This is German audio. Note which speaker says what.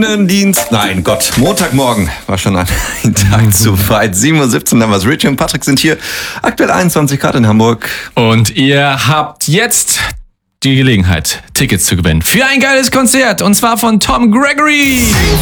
Speaker 1: Montagmorgen. War schon ein Tag zu weit. 7:17 Uhr, damals Richie und Patrick sind hier. Aktuell 21 Grad in Hamburg.
Speaker 2: Und ihr habt jetzt die Gelegenheit, Tickets zu gewinnen für ein geiles Konzert. Und zwar von Tom Gregory.